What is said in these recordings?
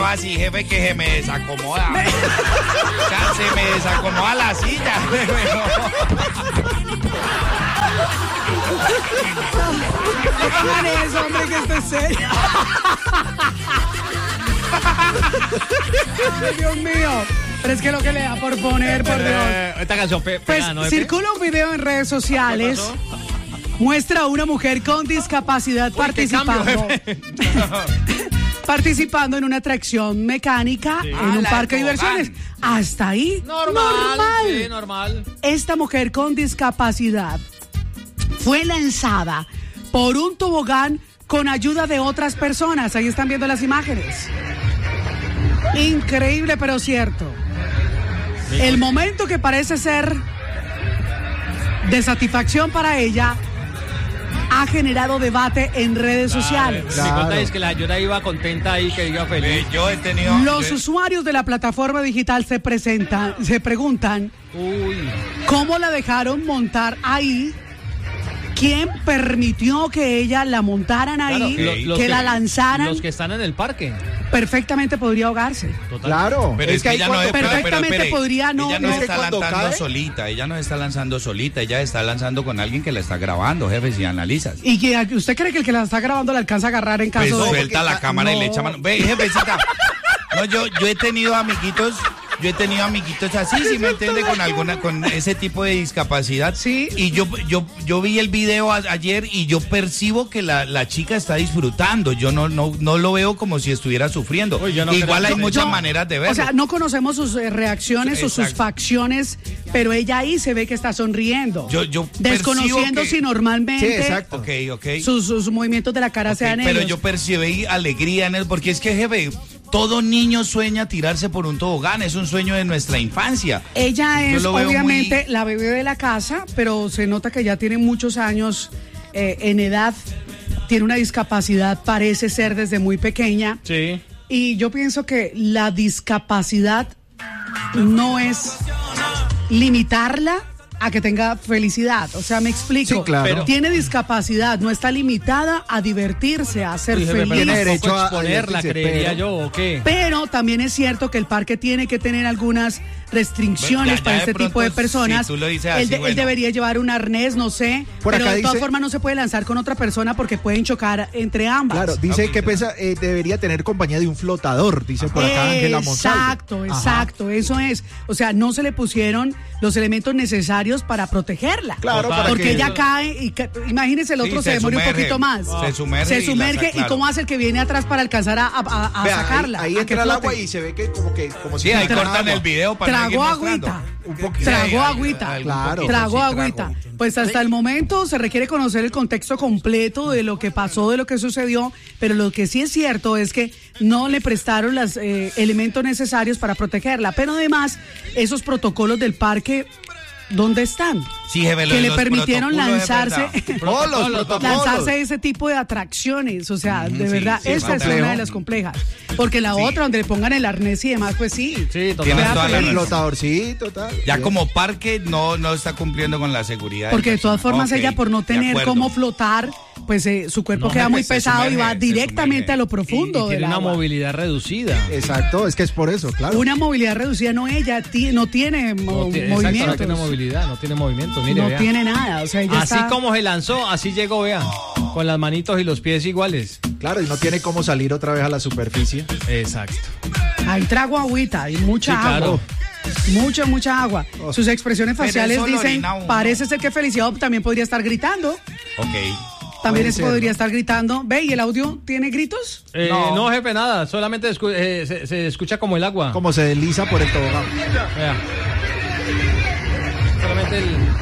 estaba así, jefe, que se me desacomoda. Se me desacomoda la silla. No hagan eso, hombre, que esto es serio. Ay, Dios mío. Pero es que lo que le da por poner, por Dios. Esta canción pues ¿no? circula un video en redes sociales. Muestra a una mujer con discapacidad participando en una atracción mecánica en un parque de diversiones. Hasta ahí, normal. Esta mujer con discapacidad fue lanzada por un tobogán con ayuda de otras personas. Ahí están viendo las imágenes. Increíble, pero cierto. El momento que parece ser de satisfacción para ella ha generado debate en redes sociales. Mi cuenta es que la señora iba contenta ahí, que iba feliz. Los usuarios de la plataforma digital se preguntan cómo la dejaron montar ahí. ¿Quién permitió que ella la montaran ahí, que la lanzaran? Los que están en el parque. Perfectamente podría ahogarse. Total. Claro. Pero es que ella no perfectamente podría no. Ella no se está lanzando solita. Ella no está lanzando solita. Ella está lanzando con alguien que la está grabando, jefe, si analizas. ¿Y que usted cree que el que la está grabando la alcanza a agarrar en caso pues de...? Suelta la cámara y le echa mano. Ve, jefecita. No, yo he tenido amiguitos así, ¿sí me entiende? Con ese tipo de discapacidad. Sí. Y yo vi el video ayer y yo percibo que la chica está disfrutando. Yo no lo veo como si estuviera sufriendo. Igual hay muchas maneras de verlo. O sea, no conocemos sus reacciones o sus facciones, pero ella ahí se ve que está sonriendo. Yo desconociendo si normalmente. Sí, exacto. Okay. Sus movimientos de la cara sean ellos. Pero yo percibí alegría en él, porque es que, jefe, todo niño sueña tirarse por un tobogán, es un sueño de nuestra infancia. Ella es obviamente la bebé de la casa, pero se nota que ya tiene muchos años en edad, tiene una discapacidad, parece ser desde muy pequeña. Sí. Y yo pienso que la discapacidad no es limitarla a que tenga felicidad, o sea, me explico. Sí, claro. Pero tiene discapacidad, no está limitada a divertirse, a ser feliz. Tiene derecho a exponerla, creería yo, ¿o qué? Pero también es cierto que el parque tiene que tener algunas restricciones para este tipo de personas. Si tú lo dices así, él debería llevar un arnés, no sé, pero de todas formas no se puede lanzar con otra persona porque pueden chocar entre ambas. Claro, dice que debería tener compañía de un flotador, dice por acá Ángela Monsalve. Exacto, eso es. O sea, no se le pusieron los elementos necesarios para protegerla. Claro, porque ella cae y imagínense, el otro se demora un poquito más. Se sumerge y cómo hace el que viene atrás para alcanzar a sacarla. Ahí entra el agua y se ve que como si ahí cortan el video para tragó agüita. Tragó agüita. Claro. Tragó agüita. Pues hasta el momento se requiere conocer el contexto completo de lo que pasó, de lo que sucedió, pero lo que sí es cierto es que no le prestaron los elementos necesarios para protegerla. Pero además, esos protocolos del parque, ¿dónde están? Sí, jefe, que le permitieron lanzarse lanzarse ese tipo de atracciones, o sea, de verdad, esta es una de las complejas, porque la otra donde le pongan el arnés y demás, pues sí, el flotadorcito, tal. Ya como parque no está cumpliendo con la seguridad, porque de todas formas ella por no tener cómo flotar, pues su cuerpo queda muy pesado y va directamente a lo profundo. Y tiene una movilidad reducida. Exacto, es que es por eso, claro. Una movilidad reducida, no, ella no tiene movimiento. No tiene movilidad, no tiene movimiento. Mire, no vea. tiene nada, o sea, ella así como se lanzó, así llegó, vea, con las manitos y los pies iguales. Claro, y no tiene cómo salir otra vez a la superficie. Exacto. Ahí trago agüita, hay mucha agua. Mucha agua. Sus expresiones faciales dicen, parece ser que Felicidad también podría estar gritando. También podría estar gritando. ¿Ve? ¿Y el audio tiene gritos? No, jefe, nada. Solamente se escucha como el agua. Como se desliza por el tobogán. Vea. Solamente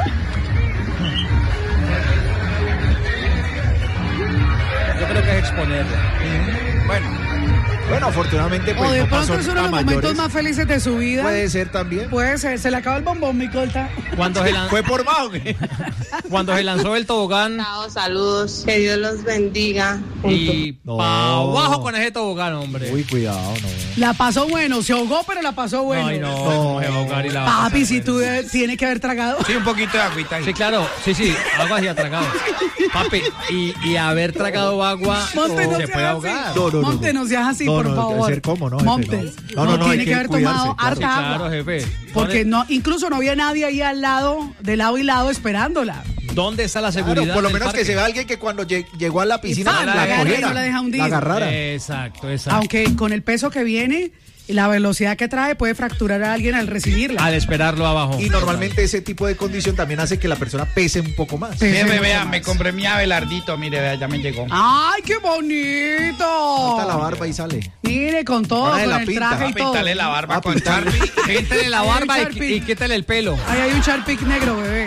yo creo que es exponerla. Bueno, afortunadamente pues o de no pronto pasó es uno de los momentos más felices de su vida. Puede ser también. Puede ser. Se le acabó el bombón, mi corta. Fue por más. Cuando se lanzó el tobogán. Chao, saludos. Que Dios los bendiga. Y para abajo con ese tobogán, hombre. Uy, cuidado, no. La pasó bueno. Se ahogó, pero la pasó bueno. Ay, no. Se va a ahogar y la va a Papi, si tú tienes que haber tragado. Sí, un poquito de agüita ahí. Sí, claro. Sí, agua sí ha tragado. Papi, y haber tragado agua Monte, no se puede ahogar. No. Monte, no seas así, por favor. Ser como, ¿no, jefe? Monte. No, tiene que haber tomado harta agua. Claro, jefe. Porque incluso no había nadie ahí al lado, de lado y lado, esperándola. ¿Dónde está la seguridad? Claro, por lo menos que se vea alguien que cuando llegó a la piscina la cogiera, no la deja hundir. La agarrara. Exacto. Aunque con el peso que viene y la velocidad que trae puede fracturar a alguien al recibirla. Al esperarlo abajo. Y normalmente ese tipo de condición también hace que la persona pese un poco más. Vea, me compré mi Abelardito, mire, vea, ya me llegó. ¡Ay, qué bonito! Corta la barba y sale. Mire, con todo, con el traje y todo. Píntale la barba con Charlie. Píntale la barba y quítale el pelo. Ahí hay un Charpic negro, bebé.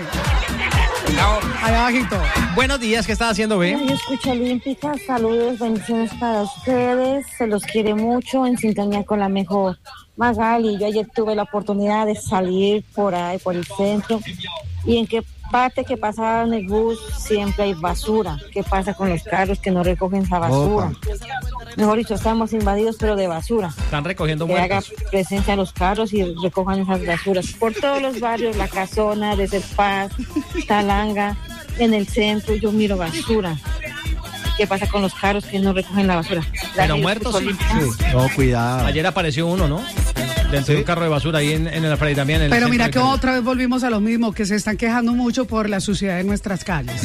Ahí abajito. Buenos días, ¿qué estás haciendo, bebé? Yo escucho Olímpica, saludos, bendiciones para ustedes, se los quiere mucho, en sintonía con la mejor. Magali, yo ayer tuve la oportunidad de salir por ahí, por el centro, y en qué parte que pasaba en el bus siempre hay basura. ¿Qué pasa con los carros que no recogen esa basura? Mejor dicho, estamos invadidos, pero de basura. Están recogiendo muertos. Que haga muertos. presencia a los carros y recojan esas basuras. Por todos los barrios, La Casona, desde Paz, Talanga, en el centro, yo miro basura. ¿Qué pasa con los carros que no recogen la basura? Pero muertos, sí. No, cuidado. Ayer apareció uno, ¿no? Dentro de un carro de basura ahí en el Fray también. Pero mira que otra vez volvimos a lo mismo, que se están quejando mucho por la suciedad de nuestras calles.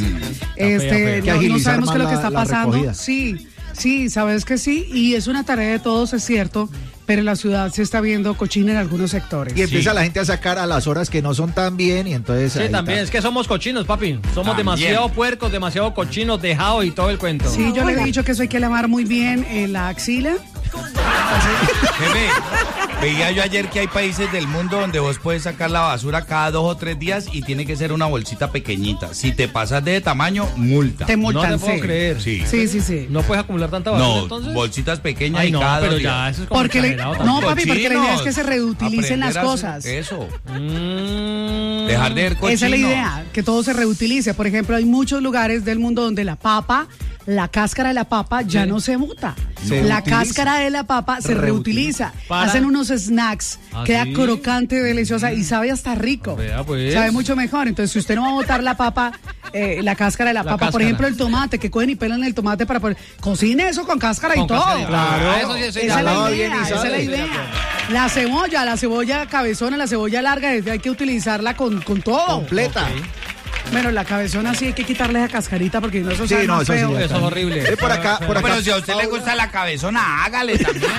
No sabemos qué es lo que está pasando. Sí, sabes que sí, y es una tarea de todos, es cierto, pero la ciudad se está viendo cochina en algunos sectores. Y empieza la gente a sacar a las horas que no son tan bien y entonces... Sí, también, es que somos cochinos, papi. Somos demasiado puercos, demasiado cochinos, dejados y todo el cuento. Sí, yo le he dicho que eso hay que lavar muy bien la axila. Jefe, veía yo ayer que hay países del mundo donde vos puedes sacar la basura cada 2 o 3 días y tiene que ser una bolsita pequeñita. Si te pasas de tamaño, multa. Te multan, no te puedo creer. Sí. ¿No puedes acumular tanta basura entonces? Bolsitas pequeñas y no, cada pero 2 días. ya, eso es como exagerado. No, papi, porque la idea es que se reutilicen las cosas. Eso. Dejar de ver cochino. Esa es la idea, que todo se reutilice. Por ejemplo, hay muchos lugares del mundo donde la cáscara de la papa ya no se bota. La cáscara de la papa se reutiliza. Hacen unos snacks, queda crocante, deliciosa y sabe hasta rico. Pues. Sabe mucho mejor. Entonces, si usted no va a botar la papa, la cáscara de la papa, por ejemplo, el tomate, que cogen y pelan el tomate para poner. Cocine eso con cáscara y todo. Claro, eso sí, esa es la idea. La cebolla cabezona, la cebolla larga, hay que utilizarla con todo. Completa. Bueno, la cabezona sí hay que quitarle esa cascarita porque no, eso sabe más feo. Eso es horrible. Por acá, pero si a usted le gusta la cabezona, hágale también.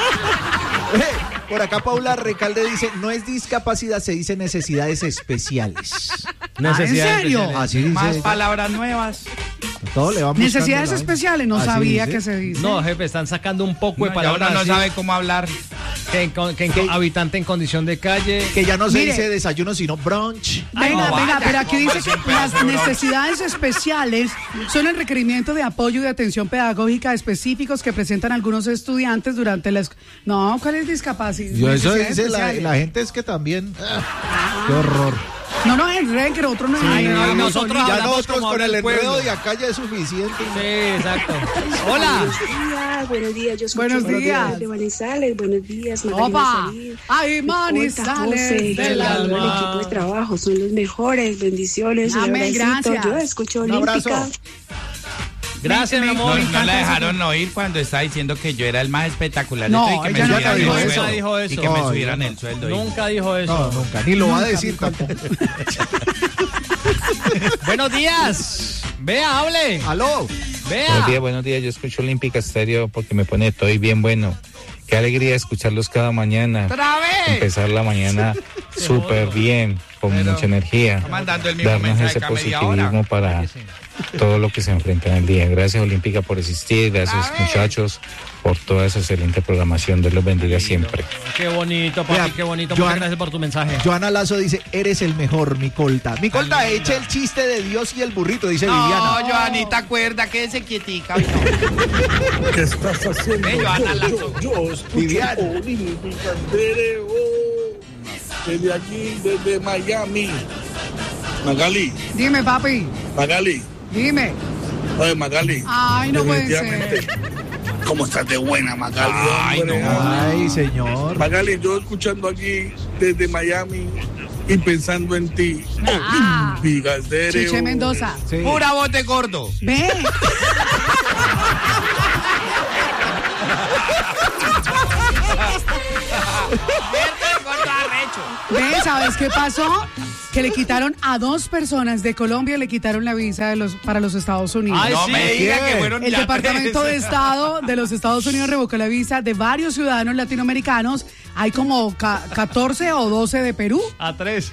Por acá Paula Recalde dice, no es discapacidad, se dice necesidades especiales. ¿En serio? Así dice. Más palabras nuevas. Todo le vamos necesidades especiales, no sabía que se dice. No, jefe, están sacando un poco de palabras. Uno no sabe cómo hablar. Que habitante en condición de calle. Que ya no se dice desayuno, sino brunch. Venga, pero aquí dice que las necesidades especiales son el requerimiento de apoyo y de atención pedagógica específicos que presentan algunos estudiantes durante la... No, ¿cuál es discapacidad? Eso dice la gente, es que también... ¡Qué horror! No enreden, que nosotros no nosotros ya nosotros con el enredo pueblo. de acá ya es suficiente. Sí, exacto. Hola. Buenos días, yo escucho Buenos días. de Manizales. Buenos días, Opa. Ay, Manizales del alma. El equipo de trabajo son los mejores. Bendiciones. Amén, gracias. Yo escucho Olímpica. Gracias, mi amor. No la dejaron oír cuando estaba diciendo que yo era el más espectacular. No, y que ella me nunca subieran el dijo sueldo. eso. Y que me subieran el sueldo. Nunca dijo eso. No, nunca. Ni lo va a decir tampoco. Buenos días. Vea, hable. Aló. Vea. Buenos días. Yo escucho Olímpica Estéreo porque me pone todo y bien bueno. Qué alegría escucharlos cada mañana. Empezar la mañana súper bien, con mucha energía. Darnos ese positivismo para todo lo que se enfrenta en el día. Gracias, Olímpica, por existir. Gracias, muchachos, por toda esa excelente programación. Dios los bendiga siempre. Qué bonito, papi, qué bonito. Muchas gracias por tu mensaje. Joana Lazo dice, eres el mejor, mi colta. Mi colta, echa el chiste de Dios y el burrito, dice Viviana. No, Joanita, acuerda, quédese quietica. ¿Qué estás haciendo? Joana Lazo. Yo escucho Olímpica Estéreo. Desde aquí, desde Miami. Magali. Dime, papi. Magali. Dime. Oye, Magali. Ay, no puede ser. ¿Cómo estás de buena, Magali? Ay, hombre? no. Ay, señor. Magali, yo escuchando aquí desde Miami y pensando en ti. Olímpica Estéreo. Chiche Mendoza. Sí. Pura bote gordo. Ve. ¿Ves? ¿Sabes qué pasó? Que le quitaron a 2 personas de Colombia, le quitaron la visa para los Estados Unidos. Ay, no me diga que fueron El ya Departamento 3. de Estado de los Estados Unidos revocó la visa de varios ciudadanos latinoamericanos. Hay como 14 o 12 de Perú. A 3.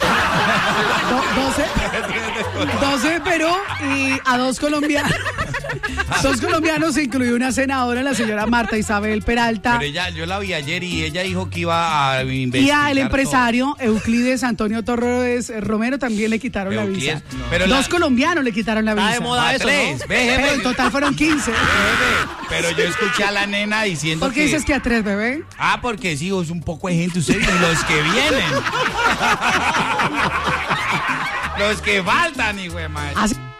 12 de Perú y a 2 colombianos. 2 colombianos, incluyó una senadora, la señora Marta Isabel Peralta. Pero ella, yo la vi ayer y ella dijo que iba a investigar. Y al empresario Euclides Antonio Torres Romero también le quitaron la visa. No. Pero 2 colombianos le quitaron la visa. Está de moda eso, 3. ¿no? Pero en total fueron 15. Pero yo escuché a la nena diciendo ¿Por qué dices que a 3, bebé? Ah, porque sí, es un poco de gente usted y los que vienen. Los que faltan, hijo de madre.